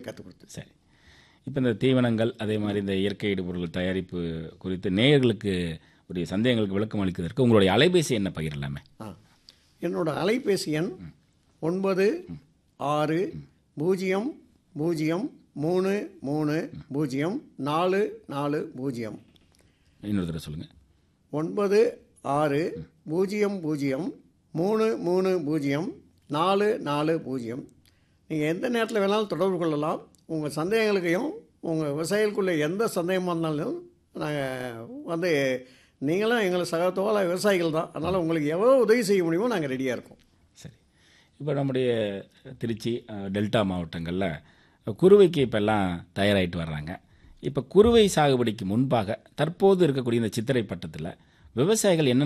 கற்றுக் கொடுத்தது. சரி. இப்போ இந்த தீவனங்கள் அதே மாதிரி இந்த இயற்கை இடுபொருள் தயாரிப்பு குறித்து நேயர்களுக்கு உடைய சந்தேகங்களுக்கு விளக்கம் அளிக்கிறதுக்கு உங்களுடைய அலைபேசி என்ன பகிரலாமே? என்னோட அலைபேசி எண் 9600330440. இன்னொரு தடவை சொல்லுங்கள். 9600330440. நீங்கள் எந்த நேரத்தில் வேணாலும் தொடர்பு கொள்ளலாம். உங்கள் சந்தேகங்களுக்கையும் உங்கள் விவசாயிகளுக்குள்ள எந்த சந்தேகமாக இருந்தாலும் நாங்கள் நீங்களும் எங்களை சகத்தோல விவசாயிகள் தான். அதனால் உங்களுக்கு எவ்வளோ உதவி செய்ய முடியுமோ நாங்கள் ரெடியாக இருக்கோம். சரி. இப்போ நம்முடைய திருச்சி டெல்டா மாவட்டங்களில் குறுவைக்கு இப்போல்லாம் தயாராகிட்டு வர்றாங்க. இப்போ குறுவை சாகுபடிக்கு முன்பாக தற்போது இருக்கக்கூடிய இந்த சித்திரை பட்டத்தில் விவசாயிகள் என்ன